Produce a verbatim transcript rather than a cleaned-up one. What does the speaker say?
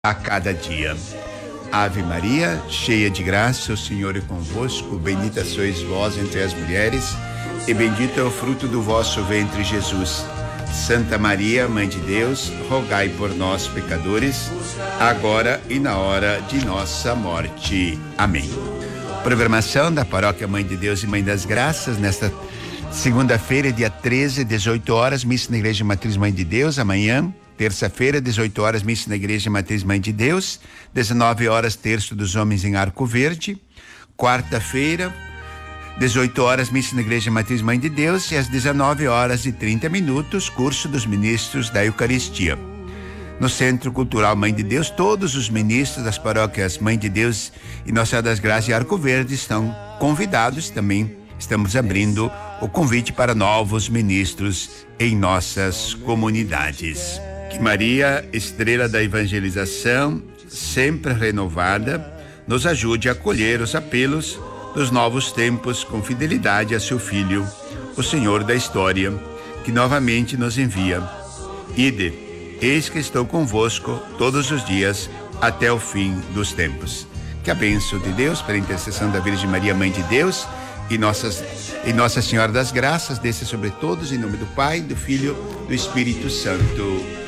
a cada dia. Ave Maria, cheia de graça, o Senhor é convosco, bendita sois vós entre as mulheres, e bendito é o fruto do vosso ventre, Jesus. Santa Maria, Mãe de Deus, rogai por nós, pecadores, agora e na hora de nossa morte. Amém. Programação da Paróquia Mãe de Deus e Mãe das Graças, nesta segunda-feira, dia treze, dezoito horas, missa na Igreja Matriz Mãe de Deus. Amanhã, terça-feira, dezoito horas, missa na Igreja Matriz Mãe de Deus. dezenove horas, terço dos homens em Arco Verde. Quarta-feira, dezoito horas, missa na Igreja Matriz Mãe de Deus. E às dezenove horas e trinta minutos, curso dos ministros da Eucaristia. No Centro Cultural Mãe de Deus, todos os ministros das paróquias Mãe de Deus e Nossa Senhora das Graças e Arco Verde estão convidados. Também estamos abrindo o convite para novos ministros em nossas comunidades. Que Maria, estrela da evangelização, sempre renovada, nos ajude a acolher os apelos dos novos tempos com fidelidade a seu Filho, o Senhor da história, que novamente nos envia. Ide, eis que estou convosco todos os dias até o fim dos tempos. Que a bênção de Deus, pela intercessão da Virgem Maria, Mãe de Deus, e, nossas, e Nossa Senhora das Graças, desça sobre todos, em nome do Pai, do Filho, do Espírito Santo.